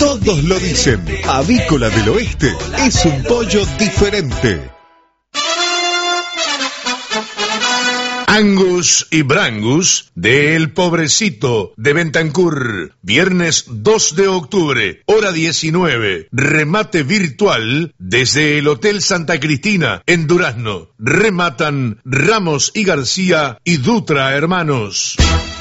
Todos lo dicen. Avícola del Oeste es un pollo diferente. Angus y Brangus de El Pobrecito de Bentancur. Viernes 2 de octubre, hora 19. Remate virtual desde el Hotel Santa Cristina en Durazno. Rematan Ramos y García y Dutra Hermanos.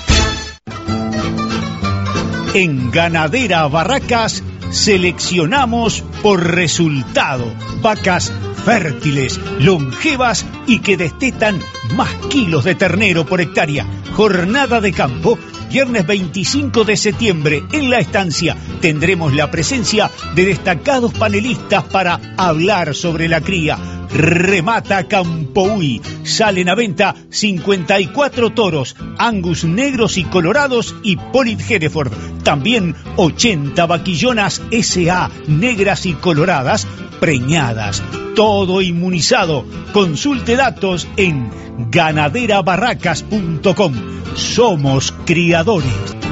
En Ganadera Barracas seleccionamos por resultado vacas fértiles, longevas y que destetan más kilos de ternero por hectárea. Jornada de campo, viernes 25 de septiembre en La Estancia. Tendremos la presencia de destacados panelistas para hablar sobre la cría. Remata Campoui. Salen a venta 54 toros, Angus negros y colorados y Polit Hereford. También 80 vaquillonas SA negras y coloradas, preñadas. Todo inmunizado. Consulte datos en ganaderabarracas.com. Somos criadores.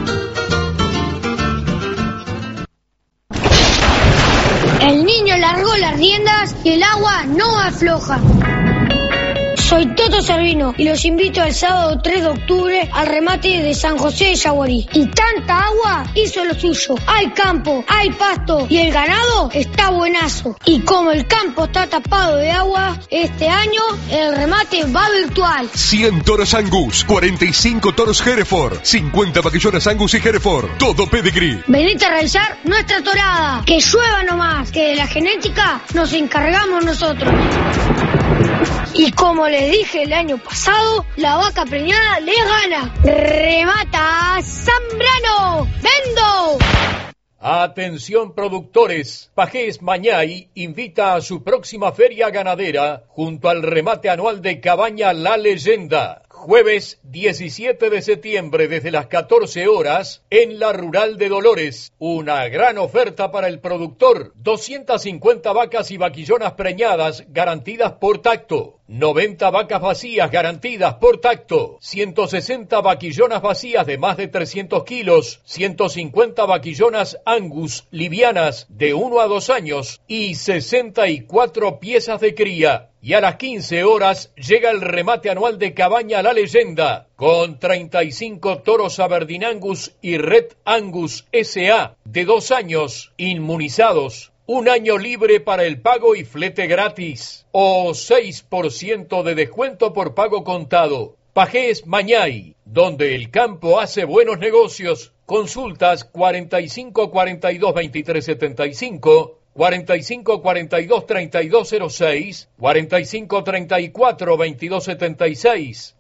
El niño largó las riendas y el agua no afloja. Soy Toto Servino y los invito el sábado 3 de octubre al remate de San José de Yaguarí. Y tanta agua hizo lo suyo. Hay campo, hay pasto y el ganado está buenazo. Y como el campo está tapado de agua, este año el remate va virtual. 100 toros Angus, 45 toros Hereford, 50 vaquillonas Angus y Hereford, todo pedigrí. Venite a realizar nuestra torada. Que llueva nomás, que de la genética nos encargamos nosotros. Y como les dije el año pasado, la vaca preñada le gana. Remata Zambrano. ¡Vendo! Atención productores, Pajés Mañay invita a su próxima feria ganadera junto al remate anual de Cabaña La Leyenda. Jueves 17 de septiembre desde las 14 horas en la Rural de Dolores. Una gran oferta para el productor. 250 vacas y vaquillonas preñadas garantidas por tacto. 90 vacas vacías garantidas por tacto. 160 vaquillonas vacías de más de 300 kilos. 150 vaquillonas Angus livianas de 1 a 2 años. Y 64 piezas de cría. Y a las 15 horas llega el remate anual de Cabaña La Leyenda, con 35 toros Aberdeen Angus y Red Angus SA de 2 años, inmunizados. 1 año libre para el pago y flete gratis, o 6% de descuento por pago contado. Pajés Mañay, donde el campo hace buenos negocios. Consultas 45 42 23 75, 45 42 3206, 45 34 22 76.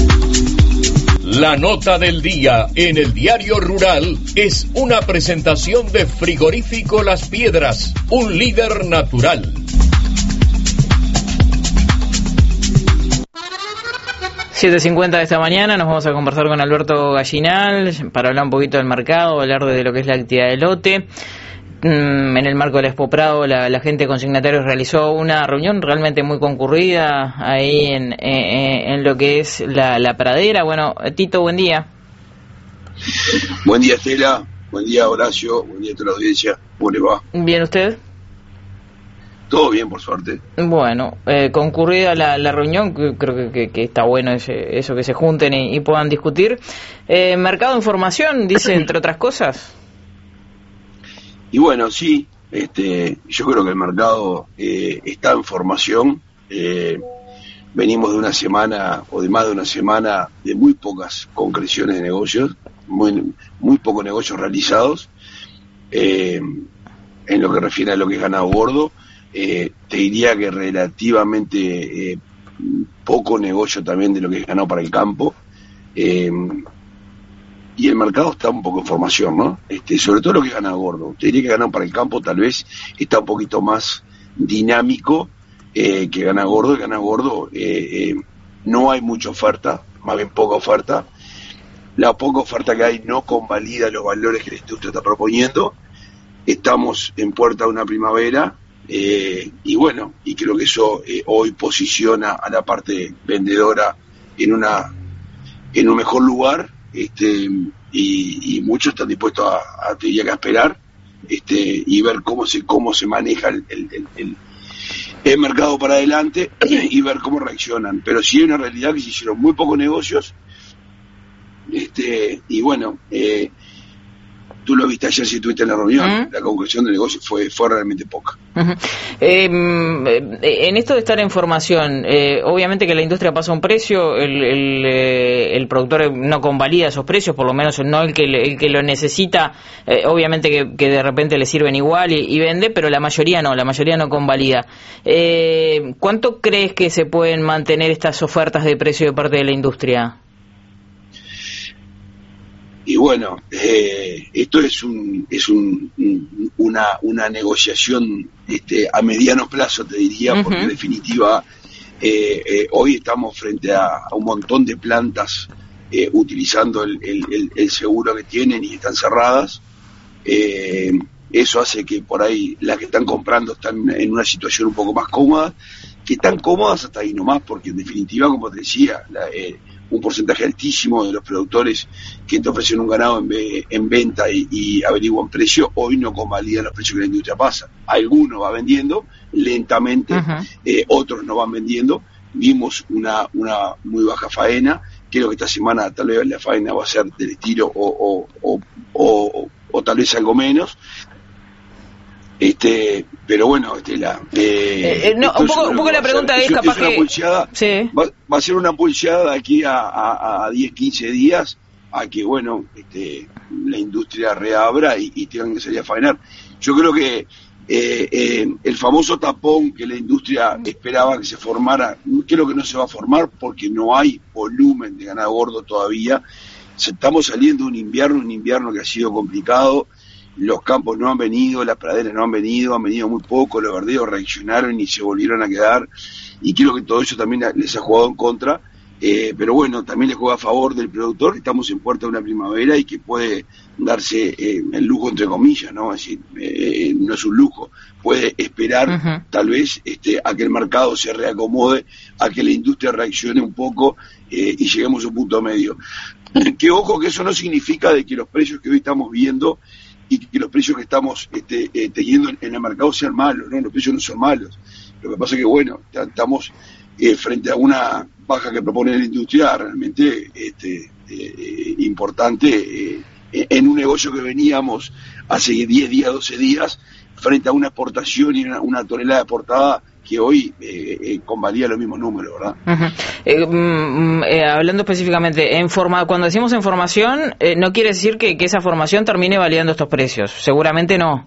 La nota del día en el Diario Rural es una presentación de Frigorífico Las Piedras, un líder natural. 7:50 de esta mañana nos vamos a conversar con Alberto Gallinal para hablar un poquito del mercado, hablar de lo que es la actividad de lote. En el marco del Expo Prado, la gente de consignatarios realizó una reunión realmente muy concurrida ahí en lo que es la pradera. Bueno, Tito, buen día. Buen día, Estela. Buen día, Horacio. Buen día a toda la audiencia. ¿Cómo le va? ¿Bien usted? Todo bien, por suerte. Bueno, concurrida la reunión, creo que está bueno eso que se junten y puedan discutir. Mercado de información, dice, entre otras cosas. Y bueno, sí, yo creo que el mercado está en formación. Venimos de una semana, o de más de una semana, de muy pocas concreciones de negocios, muy pocos negocios realizados. En lo que refiere a lo que es ganado gordo, te diría que relativamente poco negocio también de lo que es ganado para el campo. Y el mercado está un poco en formación, ¿no? Sobre todo lo que es ganado gordo. Te diría que ganado para el campo tal vez está un poquito más dinámico que ganado gordo. El ganado gordo no hay mucha oferta, más bien poca oferta. La poca oferta que hay no convalida los valores que la industria está proponiendo. Estamos en puerta de una primavera y bueno, y creo que eso hoy posiciona a la parte vendedora en un mejor lugar. Y muchos están dispuestos te diría que a esperar y ver cómo se maneja el mercado para adelante y ver cómo reaccionan. Pero sí hay una realidad que se hicieron muy pocos negocios, y bueno, tú lo viste ayer si estuviste en la reunión, la conclusión del negocio fue realmente poca. En esto de estar en formación, obviamente que la industria pasa un precio, el productor no convalida esos precios, por lo menos no el que lo necesita, obviamente que de repente le sirven igual y vende, pero la mayoría no convalida. ¿Cuánto crees que se pueden mantener estas ofertas de precio de parte de la industria? Y bueno, esto es una negociación a mediano plazo, te diría, porque en definitiva hoy estamos frente a un montón de plantas utilizando el seguro que tienen y están cerradas. Eso hace que por ahí las que están comprando están en una situación un poco más cómoda, que están cómodas hasta ahí nomás, porque en definitiva, como te decía, un porcentaje altísimo de los productores que te ofrecen un ganado en venta y averiguan precio, hoy no convalidan los precios que la industria pasa. Algunos va vendiendo lentamente, otros no van vendiendo. Vimos una muy baja faena, creo que esta semana tal vez la faena va a ser del estilo o tal vez algo menos. Pero bueno, un poco la pregunta es capaz que sí. Va a ser una pulseada de aquí a 10, 15 días a que bueno, la industria reabra y tengan que salir a faenar. Yo creo que el famoso tapón que la industria esperaba que se formara, creo que no se va a formar porque no hay volumen de ganado gordo todavía. Estamos saliendo de un invierno que ha sido complicado. Los campos no han venido, las praderas no han venido muy poco, los verdeos reaccionaron y se volvieron a quedar, y creo que todo eso también les ha jugado en contra, pero bueno, también les juega a favor del productor, que estamos en puerta de una primavera y que puede darse el lujo entre comillas, ¿no? Es decir, no es un lujo, puede esperar tal vez a que el mercado se reacomode, a que la industria reaccione un poco y lleguemos a un punto medio. Que ojo que eso no significa de que los precios que hoy estamos viendo y que los precios que estamos teniendo en el mercado sean malos, ¿no? Los precios no son malos. Lo que pasa es que, bueno, estamos frente a una baja que propone la industria realmente importante en un negocio que veníamos hace 10 días, 12 días, frente a una exportación y una tonelada exportada que hoy convalía los mismos números, ¿verdad? Hablando específicamente, cuando decimos en formación, no quiere decir que esa formación termine validando estos precios, seguramente no.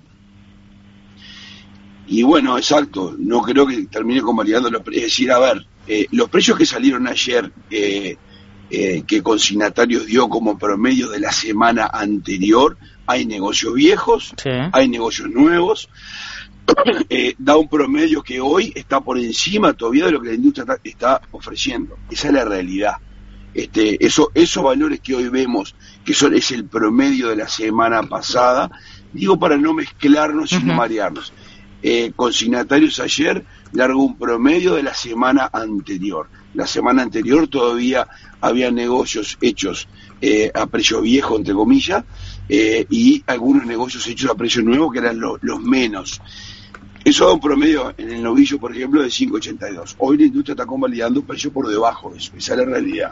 Y bueno, exacto, no creo que termine convalidando los precios, es decir, a ver, los precios que salieron ayer, que Consignatarios dio como promedio de la semana anterior, hay negocios viejos, sí, hay negocios nuevos, da un promedio que hoy está por encima todavía de lo que la industria está ofreciendo. Esa es la realidad. Esos valores que hoy vemos, que es el promedio de la semana pasada, digo para no mezclarnos y no marearnos. Consignatarios ayer largó un promedio de la semana anterior. La semana anterior todavía había negocios hechos a precio viejo, entre comillas, y algunos negocios hechos a precio nuevo, que eran los menos. Eso da un promedio en el novillo, por ejemplo, de 5.82. Hoy la industria está convalidando un precio por debajo de eso. Esa es la realidad.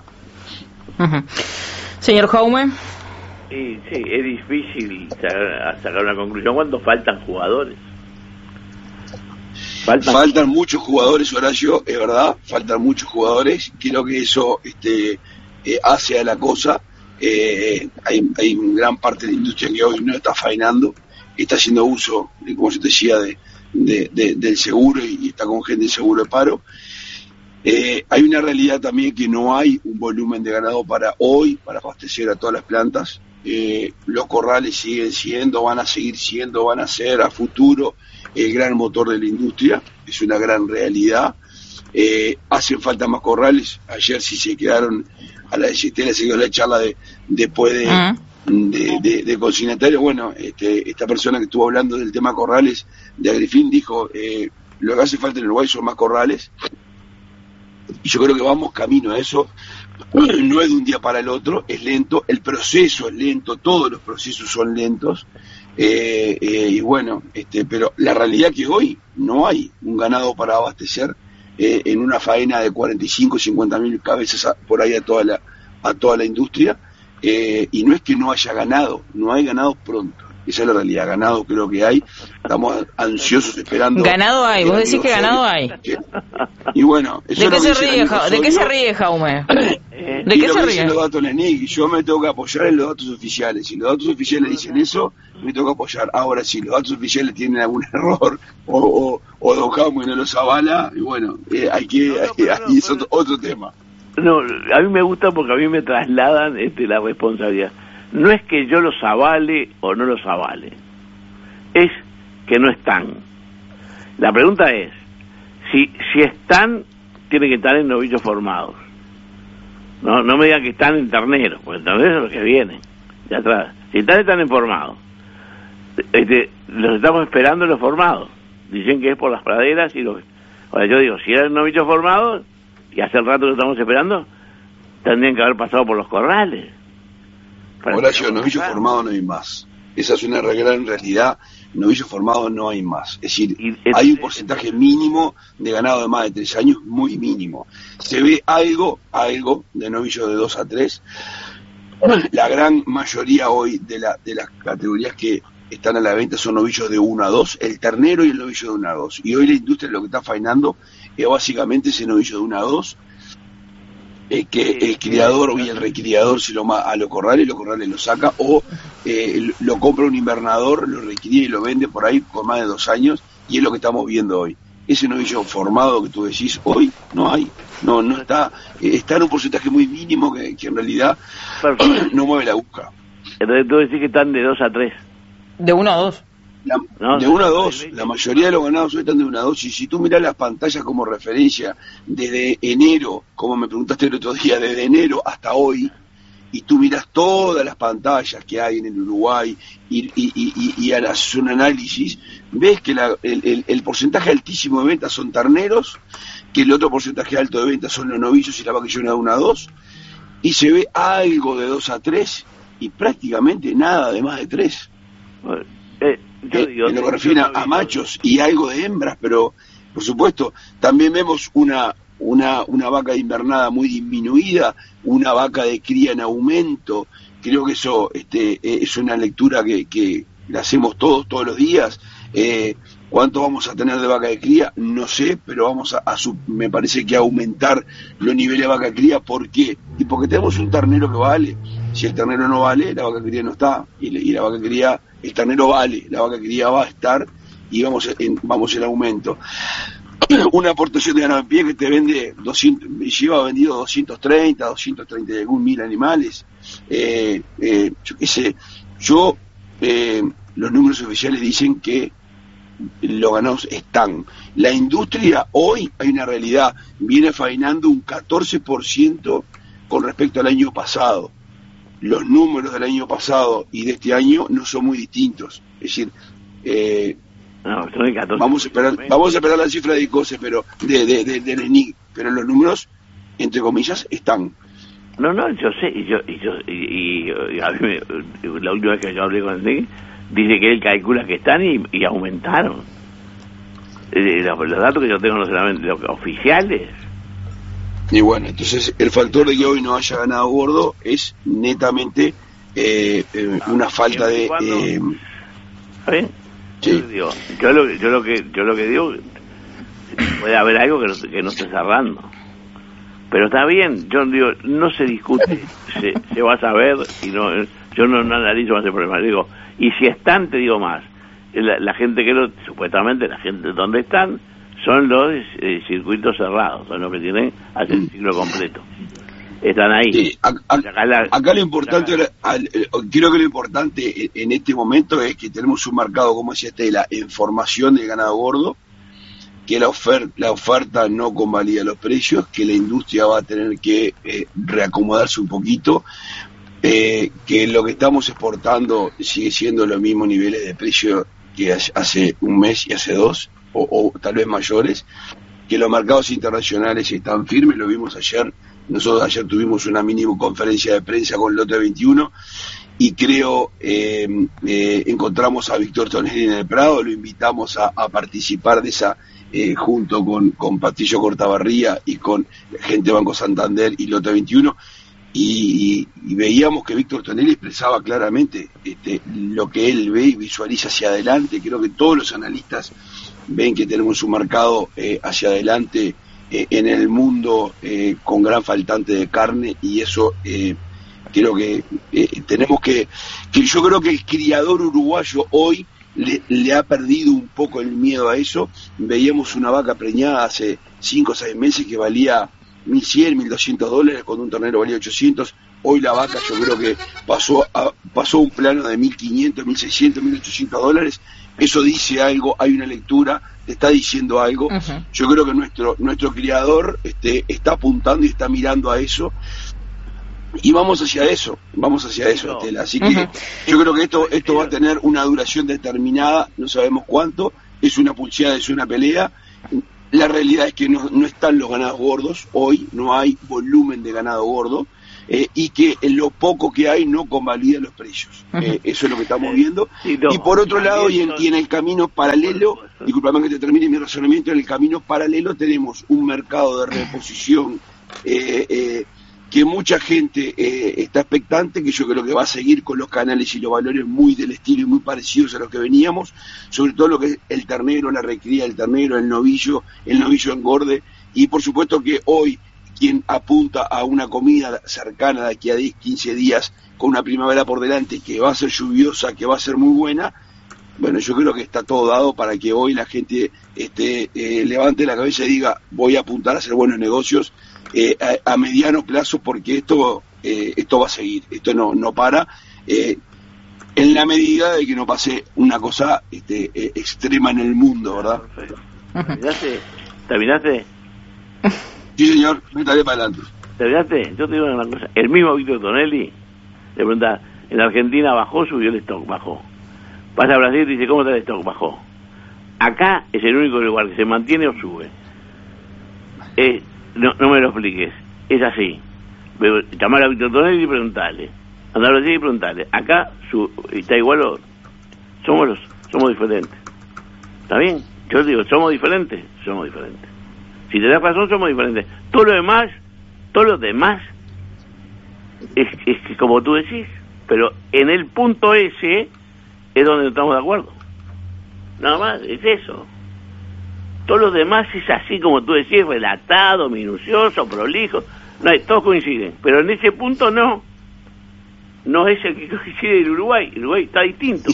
Señor Jaume. Sí, es difícil sacar una conclusión. ¿Cuánto faltan jugadores? Faltan muchos jugadores, Horacio, es verdad, faltan muchos jugadores. Creo que eso hace a la cosa. Hay gran parte de la industria que hoy no está faenando, está haciendo uso, como yo te decía, del seguro y está con gente de seguro de paro. Hay una realidad también que no hay un volumen de ganado para hoy, para abastecer a todas las plantas. Los corrales siguen siendo, van a seguir siendo, van a ser a futuro el gran motor de la industria, es una gran realidad. Hacen falta más corrales. Ayer sí se quedaron a la desistela, se quedó la charla después de Consignatario. Bueno, esta persona que estuvo hablando del tema corrales de Agrifin dijo, lo que hace falta en Uruguay son más corrales, y yo creo que vamos camino a eso. No es de un día para el otro, es lento, el proceso es lento, todos los procesos son lentos, Y bueno, pero la realidad es que hoy no hay un ganado para abastecer en una faena de 45, 50 mil cabezas por ahí a toda la industria, y no es que no haya ganado, no hay ganado pronto. Esa es la realidad, ganado creo que hay, estamos ansiosos esperando. Ganado hay, vos decís que ganado hay. Y bueno, eso ¿De qué se ríe, Jaume? ¿De qué se ríe? Los datos NENIC, yo me tengo que apoyar en los datos oficiales. Si los datos oficiales dicen eso, me tengo que apoyar. Ahora, si los datos oficiales tienen algún error o Don Jaume no los avala, y bueno, ahí es otro tema. No, a mí me gusta porque a mí me trasladan la responsabilidad. No es que yo los avale o no los avale, es que no están. La pregunta es, si están, tienen que estar en novillos formados. No me digan que están en terneros, porque terneros son los que vienen de atrás. Si están en formados. Los estamos esperando en los formados. Dicen que es por las praderas y los... Ahora yo digo, si eran novillos formados, y hace el rato lo estamos esperando, tendrían que haber pasado por los corrales. Horacio, novillos formados no hay más. Esa es una gran realidad. Novillos formados no hay más. Es decir, hay un porcentaje mínimo de ganado de más de 3 años, muy mínimo. Se ve algo de novillos de 2 a 3. La gran mayoría hoy de las categorías que están a la venta son novillos de 1 a 2, el ternero y el novillo de 1 a 2. Y hoy la industria lo que está faenando es básicamente ese novillo de 1 a 2, que el criador y el recriador se lo va a los corrales lo saca, o lo compra un invernador, lo recría y lo vende por ahí por más de 2 años, y es lo que estamos viendo hoy. Ese novillo formado que tú decís, hoy no hay, no está en un porcentaje muy mínimo que en realidad no mueve la aguja. Entonces tú decís que están de 2 a 3. De 1 a 2. De 1 a 2, la mayoría de los ganados hoy están de 1 a 2, y si tú mirás las pantallas como referencia desde enero, como me preguntaste el otro día, desde enero hasta hoy, y tú mirás todas las pantallas que hay en el Uruguay y haces un análisis, ves que el porcentaje altísimo de ventas son terneros, que el otro porcentaje alto de ventas son los novillos y la vaquillona de 1 a 2, y se ve algo de 2 a 3 y prácticamente nada de más de 3. En lo que refiere a machos y algo de hembras, pero por supuesto también vemos una vaca de invernada muy disminuida, una vaca de cría en aumento. Creo que eso es una lectura que la hacemos todos los días. ¿Cuánto vamos a tener de vaca de cría? No sé, pero vamos me parece que aumentar los niveles de vaca de cría. ¿Por qué? Y porque tenemos un ternero que vale. Si el ternero no vale, la vaca de cría no está, y la vaca de cría, el ternero vale, la vaca de cría va a estar, y vamos en aumento. Una aportación de ganado en pie que te vende lleva vendido 230 y algún mil animales. Yo qué sé, los números oficiales dicen que los ganados están. La industria hoy, hay una realidad, viene faenando un 14% con respecto al año pasado. Los números del año pasado y de este año no son muy distintos. Es decir, vamos a esperar la cifra de ICOSE, pero de NENIC, pero los números, entre comillas, están. No, yo sé, y a mí la última vez que yo hablé con NENIC, dice que él calcula que están y aumentaron. Los datos que yo tengo no solamente los oficiales. Y bueno, entonces el factor de que hoy no haya ganado gordo es netamente una falta de... ¿Bien? Sí. Yo lo que digo, puede haber algo que no esté cerrando, pero está bien. Yo digo, no se discute, se va a saber, y yo no analizo más el problema. Digo, y si están, te digo más, la gente supuestamente la gente donde están son los circuitos cerrados, son los que tienen hacen el ciclo completo. Están ahí. Sí, acá lo importante, creo que lo importante en este momento es que tenemos un mercado, como decía Estela, en formación del ganado gordo, que la oferta no convalida los precios, que la industria va a tener que reacomodarse un poquito, que lo que estamos exportando sigue siendo los mismos niveles de precio que hace un mes y hace 2, o tal vez mayores, que los mercados internacionales están firmes. Lo vimos ayer nosotros ayer tuvimos una mini conferencia de prensa con Lote 21 y creo encontramos a Víctor Tonelli en el Prado, lo invitamos a participar de esa junto con Patillo Cortabarría y con gente de Banco Santander y Lote 21 y veíamos que Víctor Tonelli expresaba claramente lo que él ve y visualiza hacia adelante. Creo que todos los analistas ven que tenemos un mercado hacia adelante en el mundo con gran faltante de carne, y eso creo que tenemos que yo creo que el criador uruguayo hoy le ha perdido un poco el miedo a eso. Veíamos una vaca preñada hace 5 o 6 meses que valía $1.100, $1.200, cuando un ternero valía 800. Hoy la vaca yo creo que pasó a un plano de $1.500, $1.600, $1.800. Eso dice algo, hay una lectura, te está diciendo algo. Uh-huh. Yo creo que nuestro criador está apuntando y está mirando a eso. Y vamos hacia eso, Estela. Así que yo creo que esto va a tener una duración determinada, no sabemos cuánto, es una pulseada, es una pelea. La realidad es que no están los ganados gordos, hoy no hay volumen de ganado gordo, y que lo poco que hay no convalida los precios. Eso es lo que estamos viendo. Y por otro lado, y en el camino paralelo, disculpame que te termine mi razonamiento, en el camino paralelo tenemos un mercado de reposición que mucha gente está expectante, que yo creo que va a seguir con los canales y los valores muy del estilo y muy parecidos a los que veníamos, sobre todo lo que es el ternero, la recría del ternero, el novillo engorde, y por supuesto que hoy quien apunta a una comida cercana de aquí a 10, 15 días, con una primavera por delante, que va a ser lluviosa, que va a ser muy buena, bueno, yo creo que está todo dado para que hoy la gente levante la cabeza y diga, voy a apuntar a hacer buenos negocios a mediano plazo, porque esto va a seguir, esto no para, en la medida de que no pase una cosa extrema en el mundo, ¿verdad? ¿Terminaste? Sí, señor, me estaré para adelante. ¿Terminaste? Yo te digo una cosa, el mismo Víctor Tonelli le pregunta, en Argentina bajó, subió el stock, bajó. Vas a Brasil y dice, ¿cómo está el stock? Bajó. Acá es el único lugar que se mantiene o sube. No me lo expliques, es así. Llamar a Víctor Tonelli y preguntarle, andar a Brasil y preguntarle. Acá está igual o somos diferentes. ¿Está bien? Yo digo, somos diferentes. Si te das razón, somos diferentes. Todo lo demás es que como tú decís, pero en el punto ese es donde no estamos de acuerdo. Nada más, es eso. Todo lo demás es así como tú decís, relatado, minucioso, prolijo. No, todos coinciden, pero en ese punto no es el que coincide en Uruguay. Uruguay está distinto.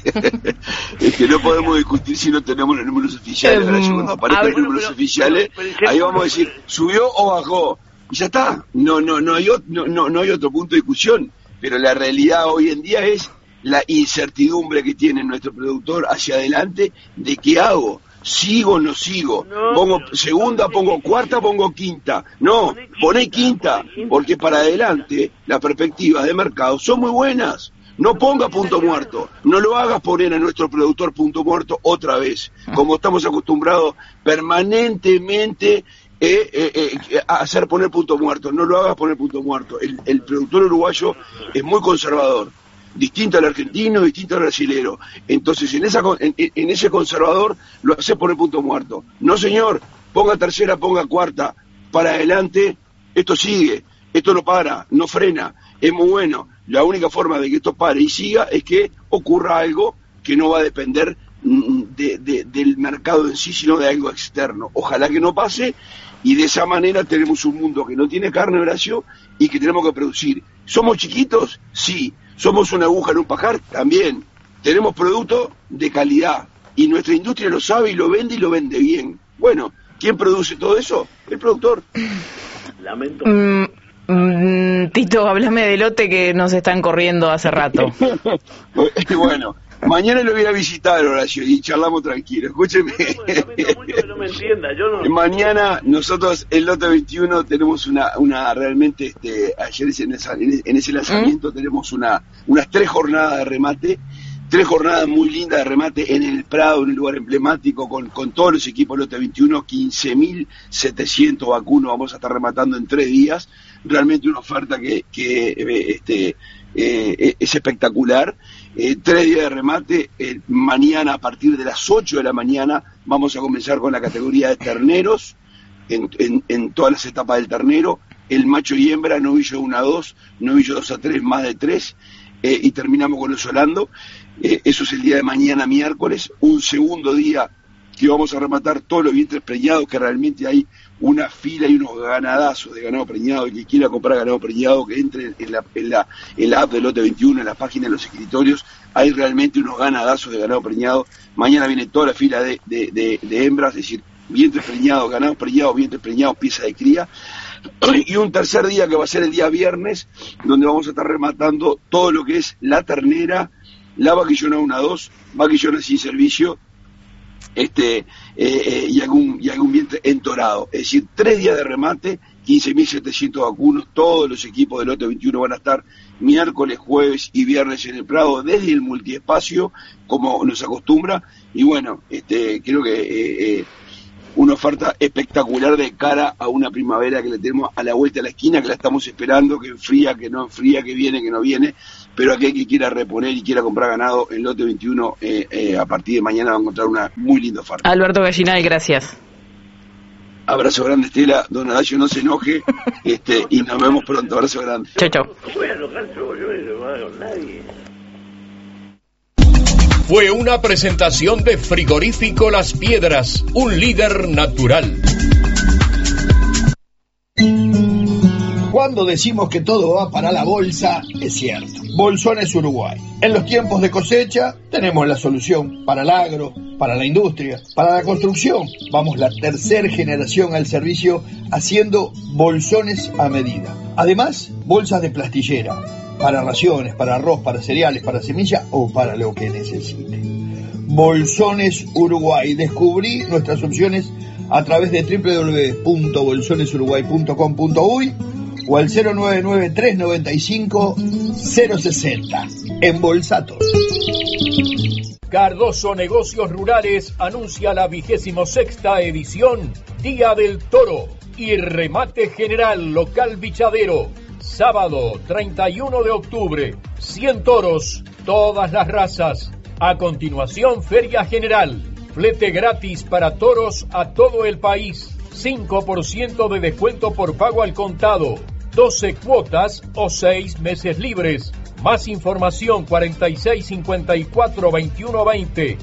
Es que no podemos discutir si no tenemos los números oficiales. Ahora, cuando aparezcan los números oficiales, ahí vamos a decir, ¿subió o bajó? Y ya está. No hay otro punto de discusión. Pero la realidad hoy en día es la incertidumbre que tiene nuestro productor hacia adelante de qué hago. ¿Sigo o no sigo? Pongo segunda, pongo cuarta, pongo quinta. No, poné quinta, porque para adelante las perspectivas de mercado son muy buenas. No ponga punto muerto, no lo hagas poner a nuestro productor punto muerto otra vez, como estamos acostumbrados permanentemente a hacer poner punto muerto. No lo hagas poner punto muerto. El productor uruguayo es muy conservador, distinto al argentino, distinto al brasilero. Entonces en ese conservador lo hace poner punto muerto. No, señor, ponga tercera, ponga cuarta, para adelante. Esto sigue, esto no para, no frena, es muy bueno. La única forma de que esto pare y siga es que ocurra algo que no va a depender del mercado en sí, sino de algo externo. Ojalá que no pase, y de esa manera tenemos un mundo que no tiene carne, Horacio, y que tenemos que producir. ¿Somos chiquitos? Sí. ¿Somos una aguja en un pajar? También. Tenemos producto de calidad, y nuestra industria lo sabe y lo vende bien. Bueno, ¿quién produce todo eso? El productor. Lamento. Tito, háblame de Lote, que nos están corriendo hace rato. Bueno, mañana lo voy a visitar, Horacio, y charlamos tranquilo. Escúcheme. Lamento mucho que no me entienda. Mañana nosotros en Lote 21 tenemos una realmente, ayer en ese lanzamiento tenemos unas 3 jornadas de remate. 3 jornadas muy lindas de remate en el Prado, en un lugar emblemático, con todos los equipos del lote 21, 15.700 vacunos vamos a estar rematando en 3 días. Realmente una oferta que es espectacular. 3 días de remate. Mañana a partir de las 8 de la mañana vamos a comenzar con la categoría de terneros en todas las etapas del ternero, el macho y hembra, novillo 1 a 2, novillo 2 a 3, más de 3, y terminamos con el solando. Eso es el día de mañana, miércoles. Un segundo día que vamos a rematar todos los vientres preñados, que realmente hay una fila y unos ganadazos de ganado preñado. El que quiera comprar ganado preñado, que entre en la app del lote 21, en la página de los escritorios, hay realmente unos ganadazos de ganado preñado. Mañana viene toda la fila de hembras, es decir, vientres preñados, ganados preñados, pieza de cría. Y un tercer día que va a ser el día viernes, donde vamos a estar rematando todo lo que es la ternera, la vaquillona 1 a 2, vaquillona sin servicio, y algún vientre entorado. Es decir, 3 días de remate, 15.700 vacunos. Todos los equipos del lote 21 van a estar miércoles, jueves y viernes en el Prado, desde el multiespacio, como nos acostumbra. Y bueno, creo que una oferta espectacular de cara a una primavera que le tenemos a la vuelta de la esquina, que la estamos esperando, que enfría, que no enfría, que viene, que no viene, pero aquel que quiera reponer y quiera comprar ganado en lote 21, a partir de mañana va a encontrar una muy linda oferta. Alberto Gallinal, gracias. Abrazo grande, Estela. Don Horacio, no se enoje, y nos vemos pronto. Abrazo grande. Chau, chau. Fue una presentación de Frigorífico Las Piedras, un líder natural. Cuando decimos que todo va para la bolsa, es cierto. Bolsones Uruguay. En los tiempos de cosecha tenemos la solución para el agro, para la industria, para la construcción. Vamos la 3ª generación al servicio haciendo bolsones a medida. Además, bolsas de plastillera, para raciones, para arroz, para cereales, para semilla o para lo que necesite. Bolsones Uruguay. Descubrí nuestras opciones a través de www.bolsonesuruguay.com.uy o al 099-395-060. Embolsatos. Cardoso Negocios Rurales anuncia la 26ª edición Día del Toro y remate general local Bichadero. Sábado 31 de octubre, 100 toros, todas las razas. A continuación, Feria General. Flete gratis para toros a todo el país. 5% de descuento por pago al contado. 12 cuotas o 6 meses libres. Más información 4654-2120.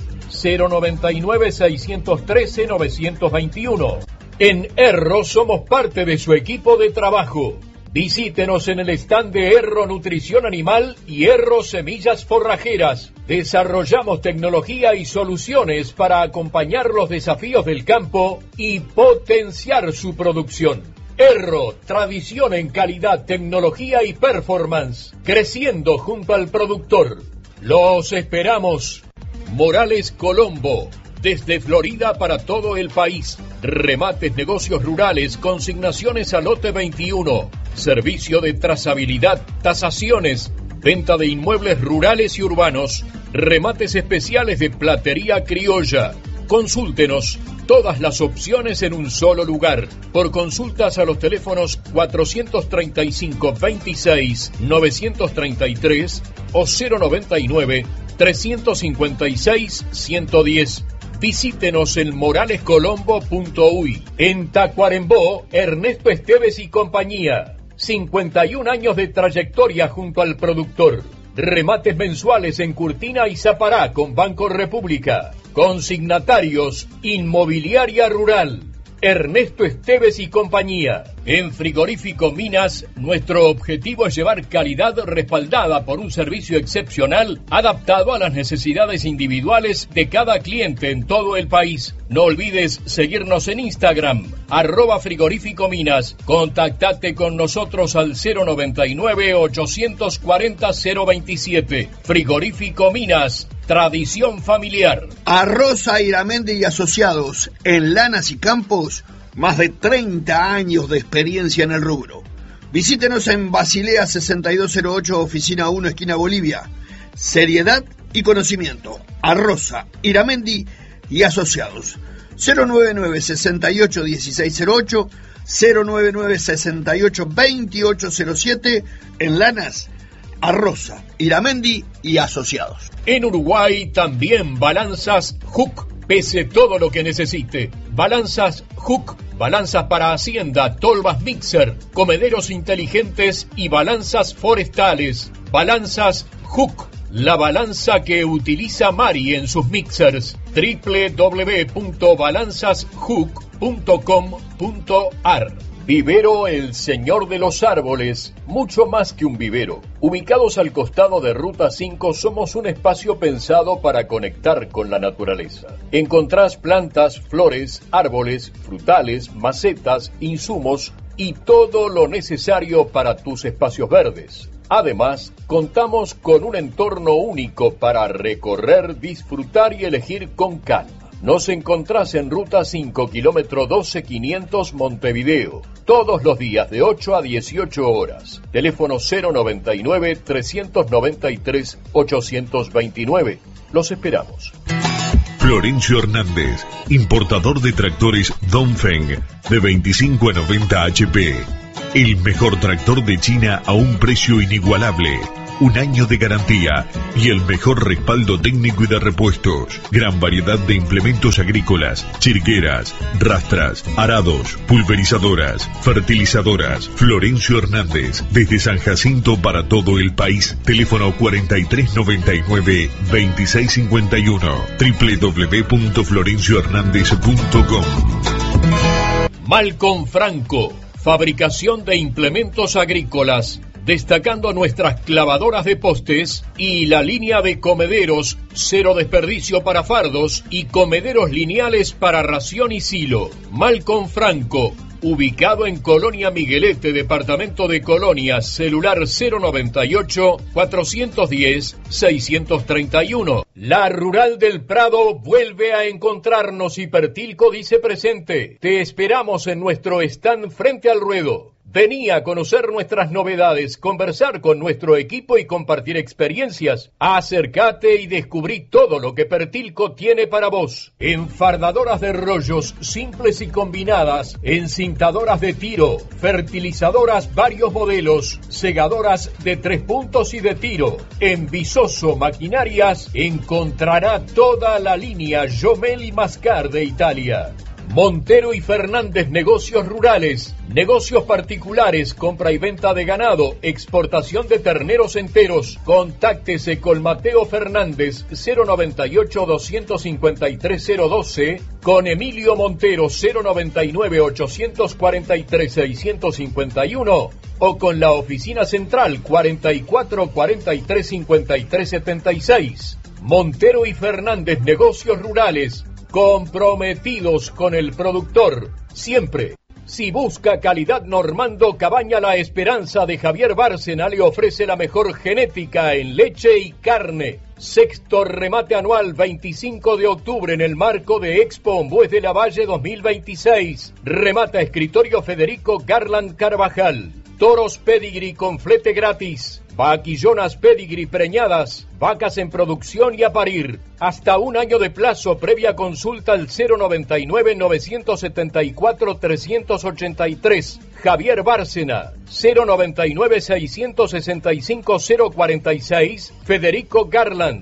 099-613-921. En Erro somos parte de su equipo de trabajo. Visítenos en el stand de Erro Nutrición Animal y Erro Semillas Forrajeras. Desarrollamos tecnología y soluciones para acompañar los desafíos del campo y potenciar su producción. Erro, tradición en calidad, tecnología y performance, creciendo junto al productor. Los esperamos. Morales Colombo, desde Florida para todo el país. Remates, negocios rurales, consignaciones a lote 21. Servicio de trazabilidad, tasaciones, venta de inmuebles rurales y urbanos, remates especiales de platería criolla. Consúltenos todas las opciones en un solo lugar. Por consultas a los teléfonos 435-26-933 o 099-356-110. Visítenos en moralescolombo.uy. En Tacuarembó, Ernesto Esteves y compañía. 51 años de trayectoria junto al productor. Remates mensuales en Curtina y Zapará con Banco República. Consignatarios, Inmobiliaria Rural. Ernesto Esteves y compañía. En Frigorífico Minas, nuestro objetivo es llevar calidad respaldada por un servicio excepcional adaptado a las necesidades individuales de cada cliente en todo el país. No olvides seguirnos en Instagram, @Frigorífico Minas. Contactate con nosotros al 099-840-027. Frigorífico Minas, tradición familiar. Arroz Airamendi y Asociados, en lanas y campos, más de 30 años de experiencia en el rubro. Visítenos en Basilea 6208, oficina 1, esquina Bolivia. Seriedad y conocimiento. Arroza, Iramendi y Asociados. 099-68-1608, 099-68-2807, en Lanas, Arroza, Iramendi y Asociados. En Uruguay también balanzas Hook, pese todo lo que necesite. Balanzas Hook, balanzas para hacienda, tolvas mixer, comederos inteligentes y balanzas forestales. Balanzas Hook, la balanza que utiliza Mari en sus mixers. www.balanzashook.com.ar. Vivero El Señor de los Árboles, mucho más que un vivero. Ubicados al costado de Ruta 5, somos un espacio pensado para conectar con la naturaleza. Encontrás plantas, flores, árboles, frutales, macetas, insumos y todo lo necesario para tus espacios verdes. Además, contamos con un entorno único para recorrer, disfrutar y elegir con calma. Nos encontrás en Ruta 5, kilómetro 12500 Montevideo, todos los días de 8 a 18 horas. Teléfono 099-393-829. Los esperamos. Florencio Hernández, importador de tractores Dongfeng de 25 a 90 HP. El mejor tractor de China a un precio inigualable. Un año de garantía y el mejor respaldo técnico y de repuestos. Gran variedad de implementos agrícolas, chirgueras, rastras, arados, pulverizadoras, fertilizadoras. Florencio Hernández, desde San Jacinto para todo el país. Teléfono 4399-2651. www.florenciohernandez.com. Malcom Franco, fabricación de implementos agrícolas, destacando nuestras clavadoras de postes y la línea de comederos, cero desperdicio para fardos y comederos lineales para ración y silo. Malcom Franco, ubicado en Colonia Miguelete, departamento de Colonia, celular 098-410-631. La Rural del Prado vuelve a encontrarnos y Pertilco dice presente. Te esperamos en nuestro stand frente al ruedo. Vení a conocer nuestras novedades, conversar con nuestro equipo y compartir experiencias. Acércate y descubrí todo lo que Pertilco tiene para vos. Enfardadoras de rollos simples y combinadas, encintadoras de tiro, fertilizadoras varios modelos, segadoras de 3 puntos y de tiro. En Visoso Maquinarias encontrará toda la línea Jomel y Mascar de Italia. Montero y Fernández, negocios rurales, negocios particulares, compra y venta de ganado, exportación de terneros enteros. Contáctese con Mateo Fernández, 098-253-012, con Emilio Montero, 099-843-651, o con la oficina central, 44-43-53-76. Montero y Fernández, negocios rurales, comprometidos con el productor, siempre. Si busca calidad, Normando Cabaña La Esperanza de Javier Bárcena le ofrece la mejor genética en leche y carne. Sexto remate anual 25 de octubre en el marco de Expo Ombués de la Valle 2026. Remata escritorio Federico Garland Carvajal. Toros Pedigree con flete gratis. Vaquillonas Pedigree preñadas, vacas en producción y a parir. Hasta un año de plazo, previa consulta al 099-974-383. Javier Bárcena, 099-665-046. Federico Garland,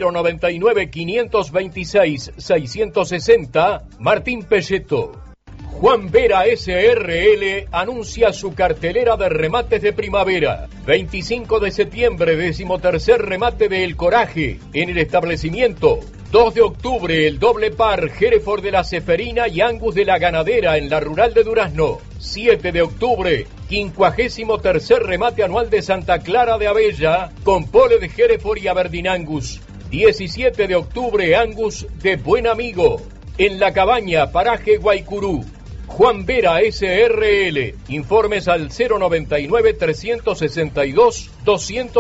099-526-660. Martín Pelleto. Juan Vera SRL anuncia su cartelera de remates de primavera. 25 de septiembre, 13º remate de El Coraje en el establecimiento. 2 de octubre, el doble par Hereford de la Ceferina y Angus de la Ganadera en la Rural de Durazno. 7 de octubre, 53º remate anual de Santa Clara de Abella con pole de Hereford y Aberdeen Angus. 17 de octubre, Angus de Buen Amigo en La Cabaña, paraje Guaycurú. Juan Vera SRL. Informes al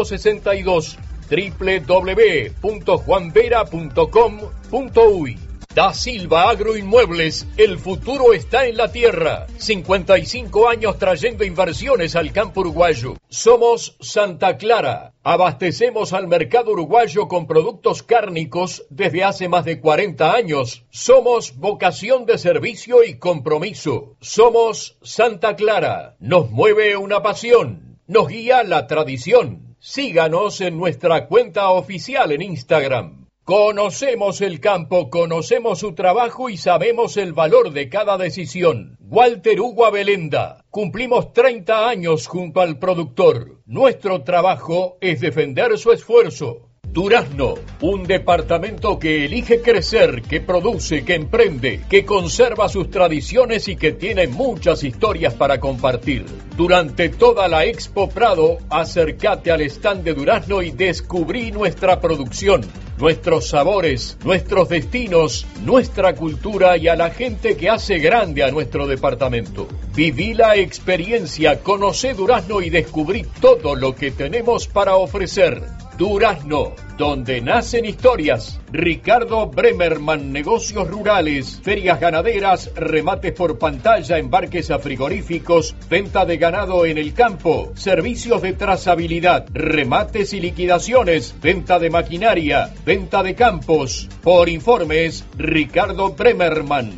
099-362-262. www.juanvera.com.uy. Da Silva Agroinmuebles, el futuro está en la tierra. 55 años trayendo inversiones al campo uruguayo. Somos Santa Clara. Abastecemos al mercado uruguayo con productos cárnicos desde hace más de 40 años. Somos vocación de servicio y compromiso. Somos Santa Clara. Nos mueve una pasión. Nos guía la tradición. Síganos en nuestra cuenta oficial en Instagram. Conocemos el campo, conocemos su trabajo y sabemos el valor de cada decisión. Walter Hugo Abelenda. Cumplimos 30 años junto al productor. Nuestro trabajo es defender su esfuerzo. Durazno, un departamento que elige crecer, que produce, que emprende, que conserva sus tradiciones y que tiene muchas historias para compartir. Durante toda la Expo Prado, acércate al stand de Durazno y descubrí nuestra producción, nuestros sabores, nuestros destinos, nuestra cultura y a la gente que hace grande a nuestro departamento. Viví la experiencia, conocé Durazno y descubrí todo lo que tenemos para ofrecer. Durazno, donde nacen historias. Ricardo Bremerman, negocios rurales, ferias ganaderas, remates por pantalla, embarques a frigoríficos, venta de ganado en el campo, servicios de trazabilidad, remates y liquidaciones, venta de maquinaria, venta de campos. Por informes, Ricardo Bremerman,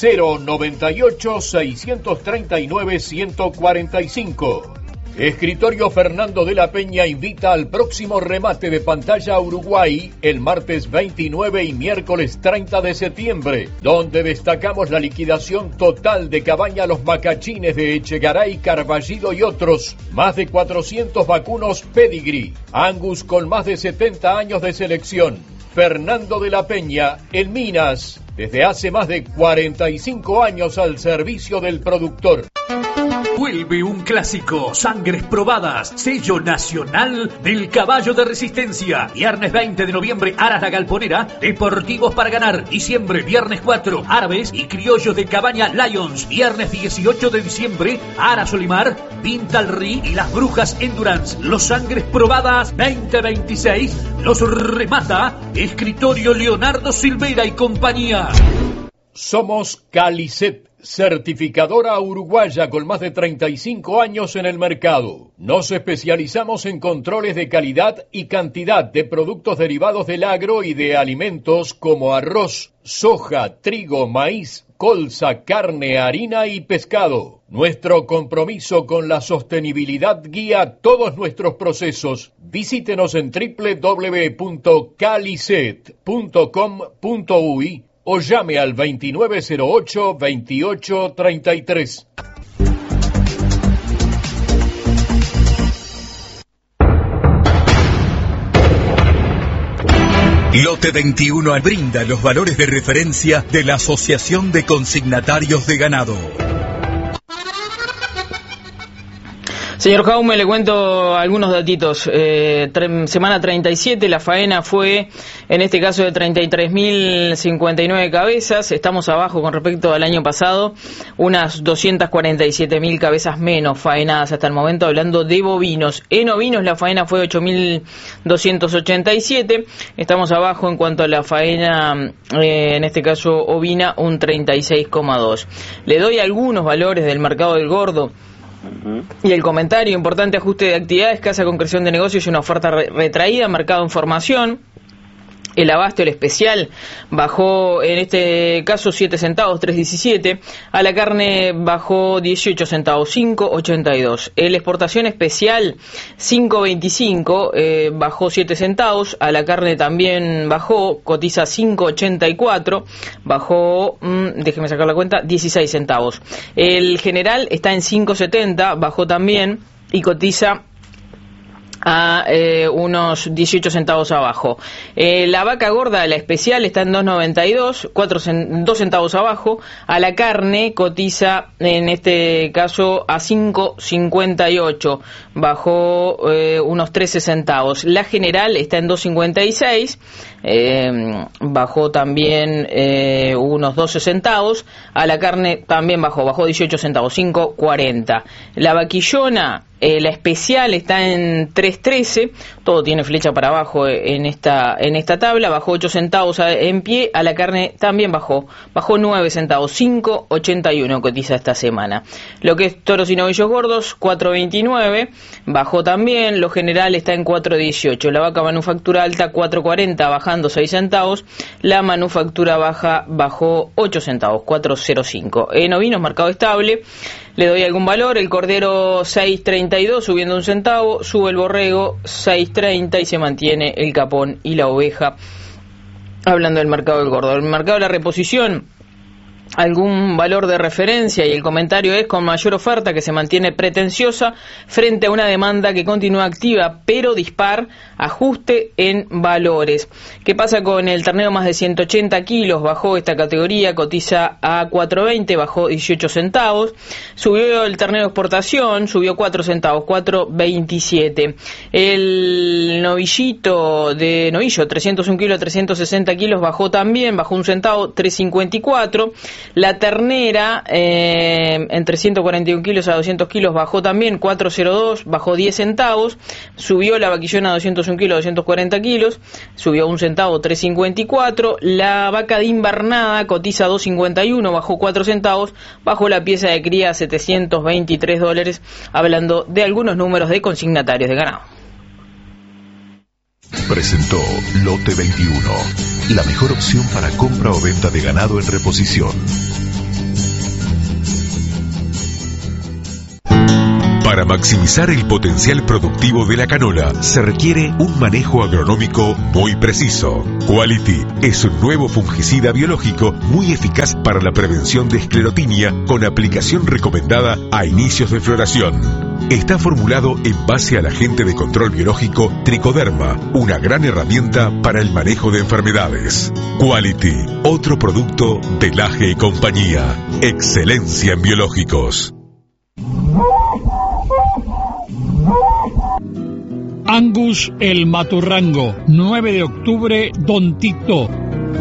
098-639-145. Escritorio Fernando de la Peña invita al próximo remate de pantalla Uruguay el martes 29 y miércoles 30 de septiembre, donde destacamos la liquidación total de Cabaña Los Macachines de Echegaray, Carballido y otros. Más de 400 vacunos Pedigree, Angus con más de 70 años de selección. Fernando de la Peña, en Minas, desde hace más de 45 años al servicio del productor. Vuelve un clásico, Sangres Probadas, sello nacional del caballo de resistencia. Viernes 20 de noviembre, Aras La Galponera, Deportivos para Ganar. Diciembre, viernes 4, Árabes y Criollos de Cabaña Lions. Viernes 18 de diciembre, Aras Olimar, Vintalrí y Las Brujas Endurance. Los Sangres Probadas 2026 los remata Escritorio Leonardo Silveira y compañía. Somos Calicet, certificadora uruguaya con más de 35 años en el mercado. Nos especializamos en controles de calidad y cantidad de productos derivados del agro y de alimentos como arroz, soja, trigo, maíz, colza, carne, harina y pescado. Nuestro compromiso con la sostenibilidad guía todos nuestros procesos. Visítenos en www.calicet.com.uy o llame al 2908-2833. Lote 21 brinda los valores de referencia de la Asociación de Consignatarios de Ganado. Señor Jaume, le cuento algunos datitos. Semana 37, la faena fue, en este caso, de 33.059 cabezas. Estamos abajo con respecto al año pasado, unas 247.000 cabezas menos faenadas hasta el momento, hablando de bovinos. En ovinos la faena fue 8.287. Estamos abajo en cuanto a la faena, en este caso ovina, un 36,2. Le doy algunos valores del mercado del gordo. Y el comentario: importante ajuste de actividad, escasa concreción de negocios y una oferta retraída, mercado en formación. El abasto, el especial, bajó en este caso 7 centavos, 3.17. A la carne bajó 18 centavos, 5.82. La exportación especial, 5.25, bajó 7 centavos. A la carne también bajó, cotiza 5.84, bajó, déjeme sacar la cuenta, 16 centavos. El general está en 5.70, bajó también y cotiza a unos 18 centavos abajo. La vaca gorda, la especial, está en 2.92, 2 centavos abajo. A la carne cotiza en este caso a 5.58, bajó unos 13 centavos. La general está en 2.56, bajó también unos 12 centavos. A la carne también bajó 18 centavos, 5.40. La vaquillona, la especial, está en 3.13, todo tiene flecha para abajo en esta tabla. Bajó 8 centavos en pie, a la carne también bajó 9 centavos, 5.81 cotiza esta semana. Lo que es toros y novillos gordos, 4.29, bajó también. Lo general está en 4.18. La vaca manufactura alta, 4.40, bajando 6 centavos. La manufactura baja bajó 8 centavos, 4.05. En ovinos, mercado estable. Le doy algún valor. El cordero 6.32, subiendo 1 centavo. Sube el borrego 6.30 y se mantiene el capón y la oveja. Hablando del mercado del gordo. El mercado de la reposición, algún valor de referencia, y el comentario es: con mayor oferta que se mantiene pretenciosa frente a una demanda que continúa activa pero dispar, ajuste en valores. ¿Qué pasa con el ternero más de 180 kilos? Bajó esta categoría, cotiza a 4.20, bajó 18 centavos. Subió el ternero de exportación, subió 4 centavos, 4.27. El novillo 301 kilos, 360 kilos, bajó también, bajó 1 centavo, 3.54. La ternera entre 141 kilos a 200 kilos bajó también 4.02, bajó 10 centavos. Subió la vaquillona a 201 kilos, 240 kilos, subió 1 centavo, 3.54. La vaca de invernada cotiza 2.51, bajó 4 centavos. Bajó la pieza de cría a $723, hablando de algunos números de consignatarios de ganado. Presentó Lote 21, la mejor opción para compra o venta de ganado en reposición. Para maximizar el potencial productivo de la canola, se requiere un manejo agronómico muy preciso. Quality es un nuevo fungicida biológico muy eficaz para la prevención de esclerotinia, con aplicación recomendada a inicios de floración. Está formulado en base al agente de control biológico Tricoderma, una gran herramienta para el manejo de enfermedades. Quality, otro producto de Laje y Compañía. Excelencia en biológicos. Angus El Maturrango, 9 de octubre, Don Tito.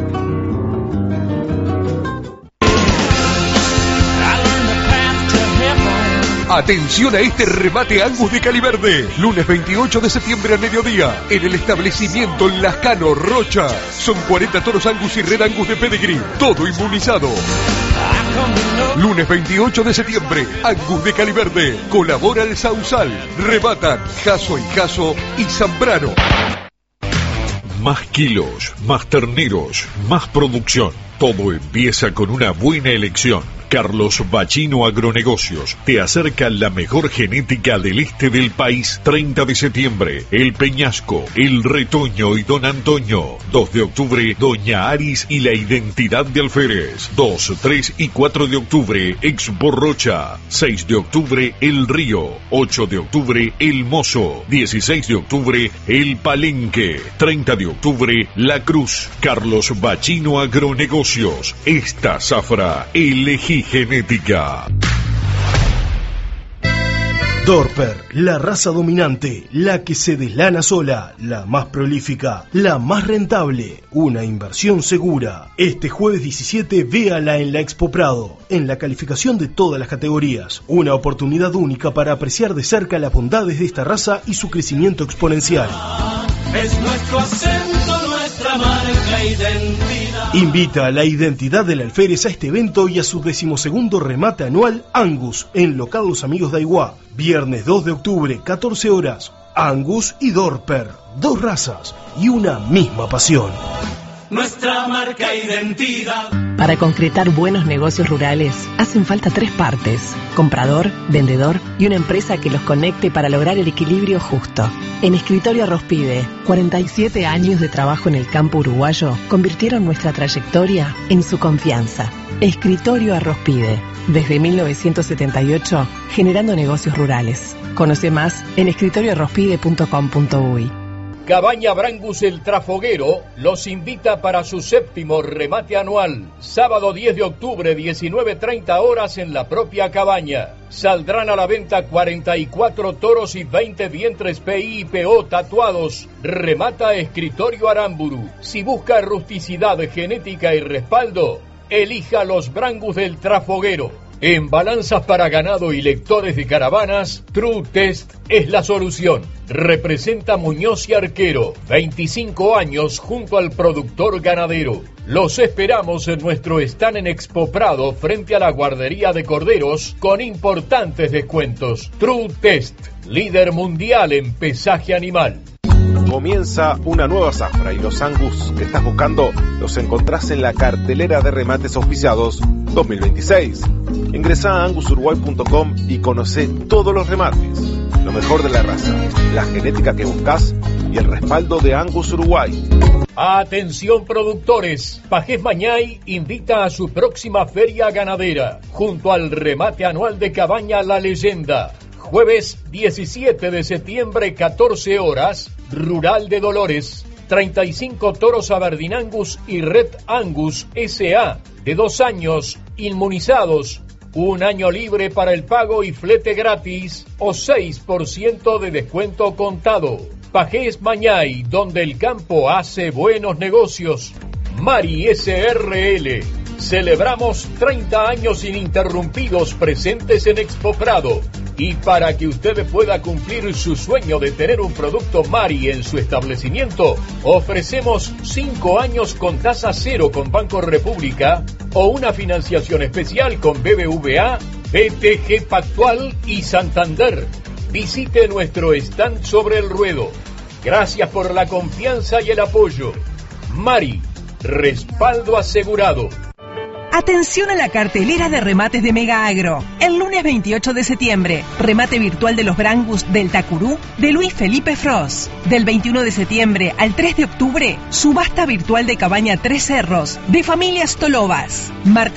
Atención a este remate Angus de Caliverde. Lunes 28 de septiembre al mediodía, en el establecimiento Lascano Rocha. Son 40 toros Angus y Red Angus de Pedigree, todo inmunizado. Lunes 28 de septiembre, Angus de Caliverde. Colabora el Sausal. Rematan Jaso y Jaso y Zambrano. Más kilos, más terneros, más producción. Todo empieza con una buena elección. Carlos Bachino Agronegocios te acerca la mejor genética del este del país. 30 de septiembre, El Peñasco, El Retoño y Don Antonio. 2 de octubre, Doña Aris y la Identidad de Alférez. 2, 3 y 4 de octubre, Expo Rocha. 6 de octubre, El Río. 8 de octubre, El Mozo. 16 de octubre, El Palenque. 30 de octubre, La Cruz. Carlos Bachino Agronegocios. Esta zafra, elegí genética. Dorper, la raza dominante, la que se deslana sola, la más prolífica, la más rentable, una inversión segura. Este jueves 17, véala en la Expo Prado, en la calificación de todas las categorías. Una oportunidad única para apreciar de cerca las bondades de esta raza y su crecimiento exponencial. Es nuestro acento, nuestra marca, identidad. Invita a la Identidad del Alférez a este evento y a su 12º remate anual Angus en local Los Amigos de Aiguá. Viernes 2 de octubre, 14 horas. Angus y Dorper, 2 razas y una misma pasión. Nuestra marca, identidad. Para concretar buenos negocios rurales, hacen falta 3 partes: comprador, vendedor y una empresa que los conecte para lograr el equilibrio justo. En Escritorio Arrospide, 47 años de trabajo en el campo uruguayo convirtieron nuestra trayectoria en su confianza. Escritorio Arrospide, desde 1978, generando negocios rurales. Conoce más en escritorioarrospide.com.uy. Cabaña Brangus El Trafoguero los invita para su 7º remate anual. Sábado 10 de octubre, 19:30 horas en la propia cabaña. Saldrán a la venta 44 toros y 20 vientres PI y PO tatuados. Remata Escritorio Aramburu. Si busca rusticidad, genética y respaldo, elija los Brangus del Trafoguero. En balanzas para ganado y lectores de caravanas, True Test es la solución. Representa Muñoz y Arquero, 25 años junto al productor ganadero. Los esperamos en nuestro stand en Expo Prado frente a la guardería de corderos con importantes descuentos. True Test, líder mundial en pesaje animal. Comienza una nueva zafra y los Angus que estás buscando los encontrás en la cartelera de remates auspiciados 2026. Ingresá a angusuruguay.com y conocé todos los remates, lo mejor de la raza, la genética que buscas y el respaldo de Angus Uruguay. Atención productores, Pajés Mañay invita a su próxima feria ganadera junto al remate anual de Cabaña La Leyenda. Jueves 17 de septiembre, 14 horas, Rural de Dolores, 35 toros Aberdeen Angus y Red Angus S.A. de 2 años, inmunizados, 1 año libre para el pago y flete gratis o 6% de descuento contado. Pajés Mañay, donde el campo hace buenos negocios. Mari SRL. Celebramos 30 años ininterrumpidos presentes en Expo Prado. Y para que usted pueda cumplir su sueño de tener un producto Mari en su establecimiento, ofrecemos 5 años con tasa cero con Banco República o una financiación especial con BBVA, BTG Pactual y Santander. Visite nuestro stand sobre el ruedo. Gracias por la confianza y el apoyo. Mari, respaldo asegurado. Atención a la cartelera de remates de Mega Agro. El lunes 28 de septiembre, remate virtual de los Brangus del Tacurú de Luis Felipe Frost. Del 21 de septiembre al 3 de octubre, subasta virtual de Cabaña Tres Cerros de Familias Tolobas. Martes